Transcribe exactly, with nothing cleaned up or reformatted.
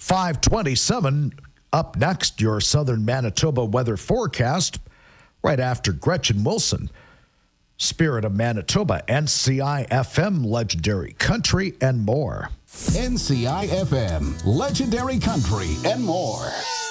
five twenty-seven. Up next, your southern Manitoba weather forecast right after Gretchen Wilson. Spirit of Manitoba, N C I F M, Legendary Country, and more. N C I F M, Legendary Country, and more.